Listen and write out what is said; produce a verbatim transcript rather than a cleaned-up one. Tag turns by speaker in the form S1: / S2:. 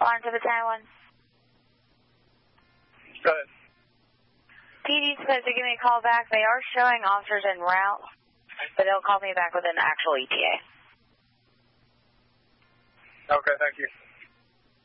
S1: On to the Taiwan.
S2: Go ahead.
S1: P D supposed to give me a call back. They are showing officers en route, but they'll call me back with an actual E T A.
S2: Okay, thank you.